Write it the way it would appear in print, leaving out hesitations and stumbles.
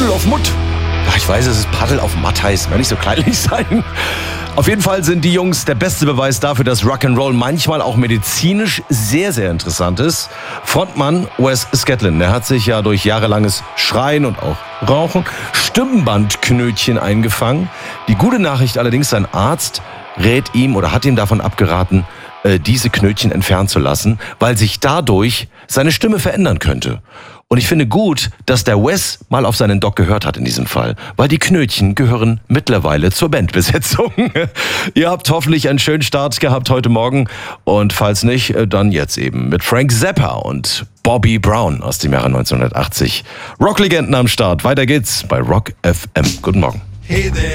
Paddel auf Mutt. Ach, ich weiß, dass es Paddel auf Matt heißt, kann nicht so kleinlich sein. Auf jeden Fall sind die Jungs der beste Beweis dafür, dass Rock'n'Roll manchmal auch medizinisch sehr, sehr interessant ist. Frontmann Wes Scatlin, der hat sich ja durch jahrelanges Schreien und auch Rauchen Stimmbandknötchen eingefangen. Die gute Nachricht allerdings, sein Arzt rät ihm oder hat ihm davon abgeraten, diese Knötchen entfernen zu lassen, weil sich dadurch seine Stimme verändern könnte. Und ich finde gut, dass der Wes mal auf seinen Doc gehört hat in diesem Fall, weil die Knötchen gehören mittlerweile zur Bandbesetzung. Ihr habt hoffentlich einen schönen Start gehabt heute Morgen und falls nicht, dann jetzt eben mit Frank Zappa und Bobby Brown aus dem Jahre 1980. Rocklegenden am Start, weiter geht's bei Rock FM. Guten Morgen.